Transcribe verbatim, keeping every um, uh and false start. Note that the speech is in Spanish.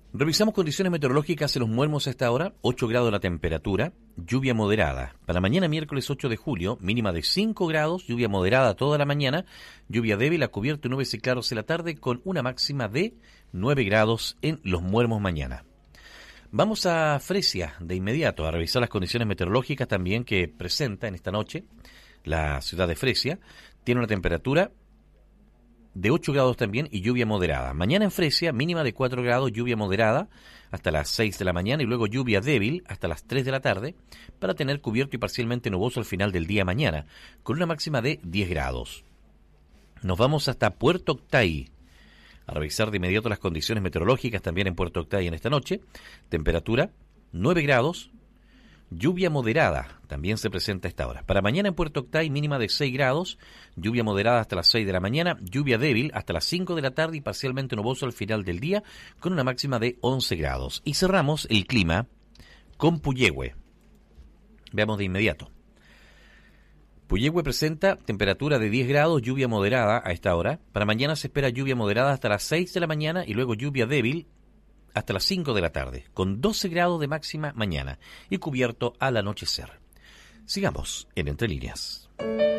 Revisamos condiciones meteorológicas en los Muermos a esta hora. ocho grados la temperatura, lluvia moderada. Para mañana miércoles ocho de julio, mínima de cinco grados, lluvia moderada toda la mañana, lluvia débil a cubierto y nubes y claros en la tarde, con una máxima de nueve grados en los Muermos mañana. Vamos a Fresia de inmediato a revisar las condiciones meteorológicas también que presenta en esta noche la ciudad de Fresia. Tiene una temperatura de ocho grados también y lluvia moderada. Mañana en Fresia, mínima de cuatro grados, lluvia moderada hasta las seis de la mañana y luego lluvia débil hasta las tres de la tarde para tener cubierto y parcialmente nuboso al final del día mañana, con una máxima de diez grados. Nos vamos hasta Puerto Octay a revisar de inmediato las condiciones meteorológicas también en Puerto Octay en esta noche. Temperatura nueve grados, lluvia moderada también se presenta a esta hora. Para mañana en Puerto Octay, mínima de seis grados, lluvia moderada hasta las seis de la mañana, lluvia débil hasta las cinco de la tarde y parcialmente nuboso al final del día, con una máxima de once grados. Y cerramos el clima con Puyehue. Veamos de inmediato. Puyehue presenta temperatura de diez grados, lluvia moderada a esta hora. Para mañana se espera lluvia moderada hasta las seis de la mañana y luego lluvia débil hasta las cinco de la tarde, con doce grados de máxima mañana y cubierto al anochecer. Sigamos en Entre Líneas.